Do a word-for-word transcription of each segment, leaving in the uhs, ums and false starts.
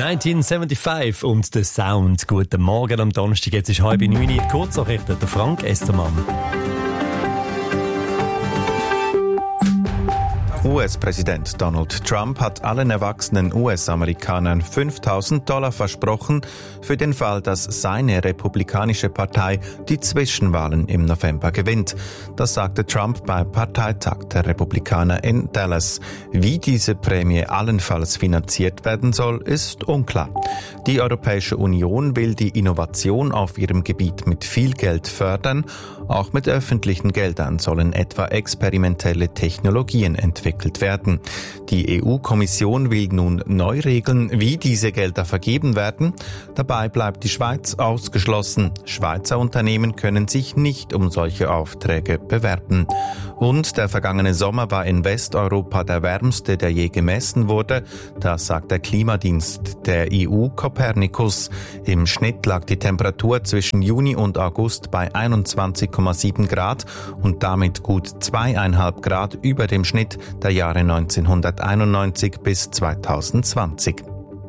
neunzehnhundertfünfundsiebzig und der Sound. Guten Morgen am Donnerstag, jetzt ist halb neun Uhr. Kurznachrichten, der Frank Estermann. U S-Präsident Donald Trump hat allen erwachsenen U S-Amerikanern fünftausend Dollar versprochen für den Fall, dass seine republikanische Partei die Zwischenwahlen im November gewinnt. Das sagte Trump beim Parteitag der Republikaner in Dallas. Wie diese Prämie allenfalls finanziert werden soll, ist unklar. Die Europäische Union will die Innovation auf ihrem Gebiet mit viel Geld fördern. Auch mit öffentlichen Geldern sollen etwa experimentelle Technologien entwickelt werden. Die E U-Kommission will nun neu regeln, wie diese Gelder vergeben werden. Dabei bleibt die Schweiz ausgeschlossen. Schweizer Unternehmen können sich nicht um solche Aufträge bewerben. Und der vergangene Sommer war in Westeuropa der wärmste, der je gemessen wurde. Das sagt der Klimadienst der E U Copernicus. Im Schnitt lag die Temperatur zwischen Juni und August bei einundzwanzig Komma sieben Grad und damit gut zweieinhalb Grad über dem Schnitt der Jahre neunzehnhunderteinundneunzig bis zweitausendzwanzig.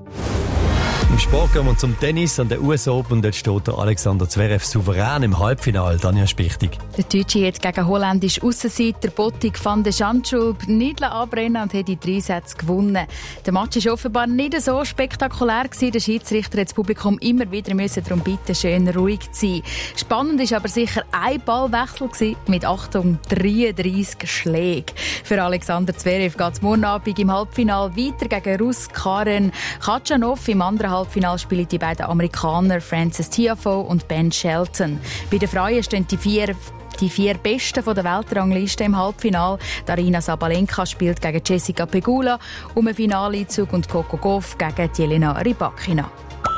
Im Sport gehen wir zum Tennis an der U S Open. Dort steht der Alexander Zverev souverän im Halbfinale. Daniel Spichtig. Der Deutsche hat gegen holländisch Aussenseiter Botic van de Zandschulp nicht abbrennen und hat die drei Sätze gewonnen. Der Match war offenbar nicht so spektakulär gewesen. Der Schiedsrichter hat das Publikum immer wieder müssen darum bitten, schön ruhig zu sein. Spannend war aber sicher ein Ballwechsel gewesen, mit Achtung dreiunddreissig Schlägen. Für Alexander Zverev geht es morgen Abend im Halbfinale weiter gegen Rus Karen Khachanov. Im anderen Halbfinale spielen die beiden Amerikaner Frances Tiafoe und Ben Shelton. Bei den Frauen stehen die vier Die vier Besten von der Weltrangliste im Halbfinale. Arina Sabalenka spielt gegen Jessica Pegula um einen Finaleinzug und Coco Gauff gegen Jelena Rybakina.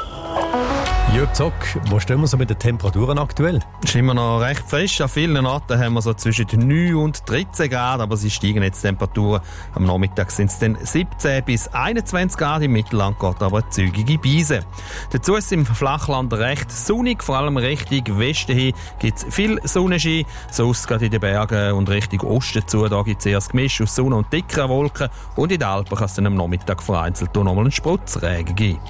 Jörg Zock, wo stehen wir so mit den Temperaturen aktuell? Es ist immer noch recht frisch. An vielen Orten haben wir so zwischen neun und dreizehn Grad, aber sie steigen jetzt die Temperaturen. Am Nachmittag sind es dann siebzehn bis einundzwanzig Grad, im Mittelland geht aber eine zügige Beise. Dazu ist es im Flachland recht sonnig, vor allem Richtung Westen hin gibt es viel Sonnenschein. Sonst gerade in den Bergen und Richtung Osten zu, da gibt es eher das Gemisch aus Sonne und dickeren Wolken. Und in den Alpen kann es dann am Nachmittag vereinzelt noch mal einen Spritzregen geben.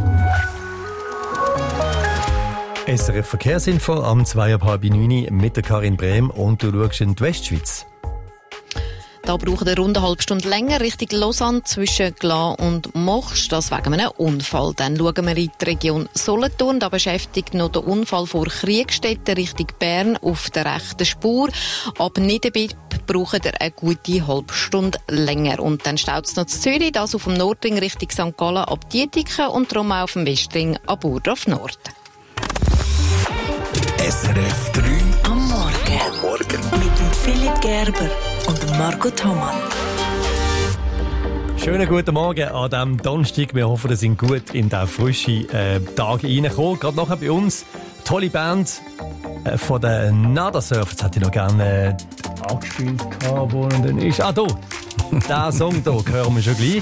S R F Verkehrsinfo am zwei ab halb neun mit der Karin Brehm und du schaust in die Westschweiz. Da braucht eine rund eine halbe Stunde länger Richtung Lausanne zwischen Glas und Mochs. Das wegen einem Unfall. Dann schauen wir in die Region Solothurn. Da beschäftigt noch der Unfall vor Kriegstetten Richtung Bern auf der rechten Spur. Ab Niederbipp braucht ihr eine gute halbe Stunde länger. Und dann staut es noch zu Zürich, das auf dem Nordring Richtung Sankt Gallen ab Dietiken und darum auch auf dem Westring ab Burdorf Nord. S R F drei am Morgen. Am Morgen. Mit dem Philipp Gerber und Marco Thomann. Schönen guten Morgen an diesem Donnerstag. Wir hoffen, ihr seid gut in den frischen äh, Tag reingekommen. Gerade nachher bei uns tolle Band äh, von den Nada Surf. Jetzt hätte ich noch gerne äh, angespielt, wo er denn ist. Ah, hier. Diesen Song hier hören wir schon gleich.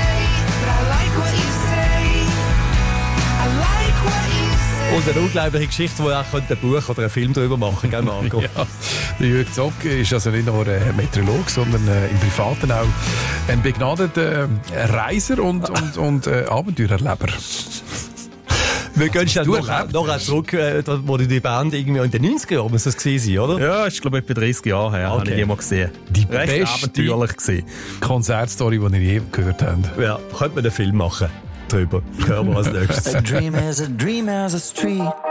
Und eine unglaubliche Geschichte, die auch ein Buch oder ein Film darüber machen könnte, Marco. Ja, der Jürg Zock ist also nicht nur ein Meteorolog, sondern äh, im Privaten auch ein begnadeter äh, Reiser und, und, und äh, Abenteuererleber. Wir gehen schnell noch, noch zurück, äh, wo die Band irgendwie in den neunziger Jahren muss das gewesen sein, oder? Ja, ist glaube ich etwa dreißig Jahre her, okay. Habe ich die mal gesehen. Die recht beste abenteuerlich gewesen. Konzertstory, die ihr je gehört habt. Ja, könnte man einen Film machen drüber. Hören wir als nächstes. A dream is a dream as a street.